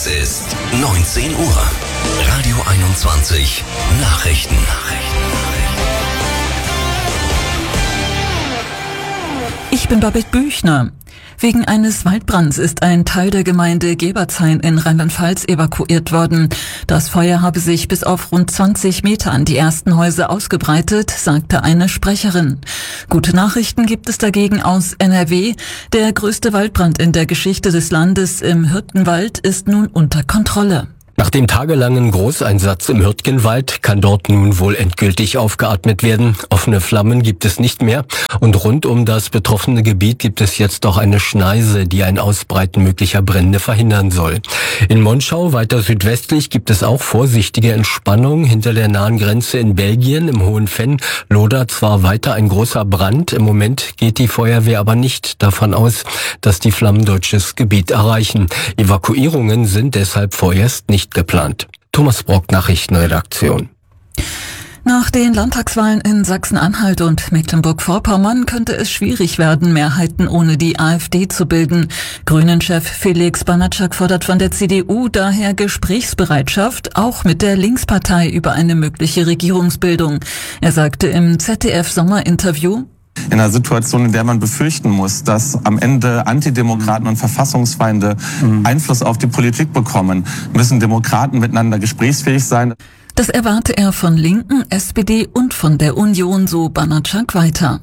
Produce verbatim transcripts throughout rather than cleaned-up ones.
Es ist neunzehn Uhr. Radio einundzwanzig Nachrichten. Ich bin Babette Büchner. Wegen eines Waldbrands ist ein Teil der Gemeinde Gebertshain in Rheinland-Pfalz evakuiert worden. Das Feuer habe sich bis auf rund zwanzig Meter an die ersten Häuser ausgebreitet, sagte eine Sprecherin. Gute Nachrichten gibt es dagegen aus N R W. Der größte Waldbrand in der Geschichte des Landes im Hürtgenwald ist nun unter Kontrolle. Nach dem tagelangen Großeinsatz im Hürtgenwald kann dort nun wohl endgültig aufgeatmet werden. Offene Flammen gibt es nicht mehr und rund um das betroffene Gebiet gibt es jetzt auch eine Schneise, die ein Ausbreiten möglicher Brände verhindern soll. In Monschau, weiter südwestlich, gibt es auch vorsichtige Entspannung. Hinter der nahen Grenze in Belgien, im Hohen Venn, lodert zwar weiter ein großer Brand. Im Moment geht die Feuerwehr aber nicht davon aus, dass die Flammen deutsches Gebiet erreichen. Evakuierungen sind deshalb vorerst nicht geplant. Thomas Brock, Nachrichtenredaktion. Nach den Landtagswahlen in Sachsen-Anhalt und Mecklenburg-Vorpommern könnte es schwierig werden, Mehrheiten ohne die AfD zu bilden. Grünen-Chef Felix Banatschak fordert von der C D U daher Gesprächsbereitschaft, auch mit der Linkspartei über eine mögliche Regierungsbildung. Er sagte im Z D F-Sommerinterview: In einer Situation, in der man befürchten muss, dass am Ende Antidemokraten und Verfassungsfeinde mhm. Einfluss auf die Politik bekommen, müssen Demokraten miteinander gesprächsfähig sein. Das erwarte er von Linken, S P D und von der Union, so Banatschak weiter.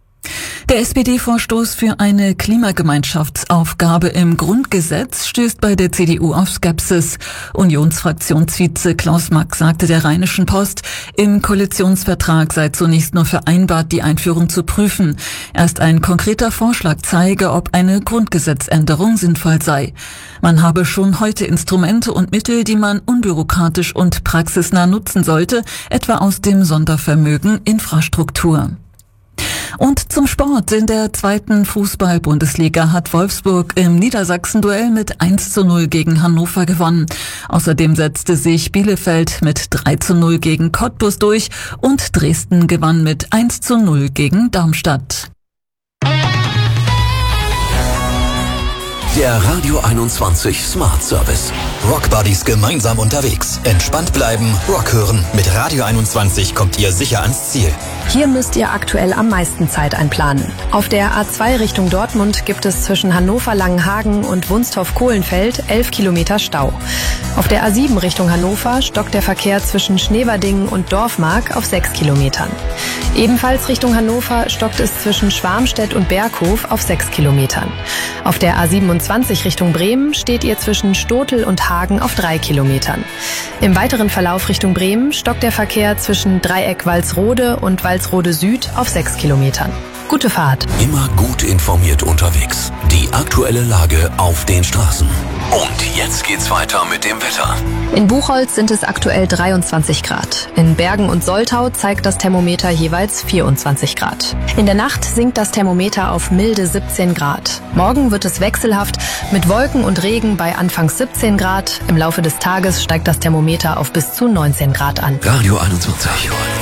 Der S P D-Vorstoß für eine Klimagemeinschaftsaufgabe im Grundgesetz stößt bei der C D U auf Skepsis. Unionsfraktionsvize Klaus Mack sagte der Rheinischen Post, im Koalitionsvertrag sei zunächst nur vereinbart, die Einführung zu prüfen. Erst ein konkreter Vorschlag zeige, ob eine Grundgesetzänderung sinnvoll sei. Man habe schon heute Instrumente und Mittel, die man unbürokratisch und praxisnah nutzen sollte, etwa aus dem Sondervermögen Infrastruktur. Und zum Sport. In der zweiten Fußball-Bundesliga hat Wolfsburg im Niedersachsen-Duell mit eins zu null gegen Hannover gewonnen. Außerdem setzte sich Bielefeld mit drei zu null gegen Cottbus durch und Dresden gewann mit eins zu null gegen Darmstadt. Der Radio einundzwanzig Smart Service. Rock Buddies gemeinsam unterwegs. Entspannt bleiben, Rock hören. Mit Radio einundzwanzig kommt ihr sicher ans Ziel. Hier müsst ihr aktuell am meisten Zeit einplanen. Auf der A zwei Richtung Dortmund gibt es zwischen Hannover-Langenhagen und Wunstorf-Kohlenfeld elf Kilometer Stau. Auf der A sieben Richtung Hannover stockt der Verkehr zwischen Schneverdingen und Dorfmark auf sechs Kilometern. Ebenfalls Richtung Hannover stockt es zwischen Schwarmstedt und Berghof auf sechs Kilometern. Auf der A siebenundzwanzig Richtung Bremen steht ihr zwischen Stotel und Hagen auf drei Kilometern. Im weiteren Verlauf Richtung Bremen stockt der Verkehr zwischen Dreieck Walsrode und Walsrode Süd auf sechs Kilometern. Gute Fahrt. Immer gut informiert unterwegs. Die aktuelle Lage auf den Straßen. Und jetzt geht's weiter mit dem Wetter. In Buchholz sind es aktuell dreiundzwanzig Grad. In Bergen und Soltau zeigt das Thermometer jeweils vierundzwanzig Grad. In der Nacht sinkt das Thermometer auf milde siebzehn Grad. Morgen wird es wechselhaft mit Wolken und Regen bei anfangs siebzehn Grad. Im Laufe des Tages steigt das Thermometer auf bis zu neunzehn Grad an. Radio einundzwanzig.